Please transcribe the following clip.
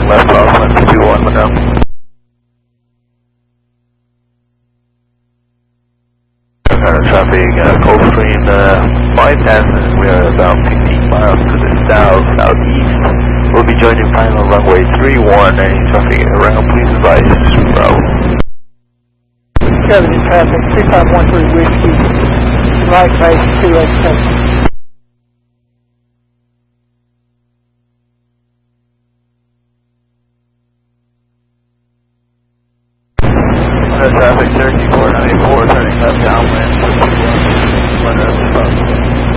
left crosswind 21 Monroe. Traffic, Coldstream 5,000, we are about 15 miles to the south-southeast. We'll be joining final runway 31, any traffic around, please advise Bravo. Kevin in traffic, 3513 Whiskey, right base 287. Traffic, Cherokee 494, turning left downwind, 51,